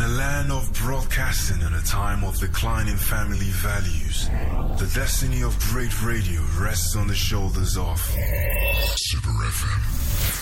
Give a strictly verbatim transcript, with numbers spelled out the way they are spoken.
a land of broadcasting in a time of declining family values, the destiny of great radio rests on the shoulders of Super F M.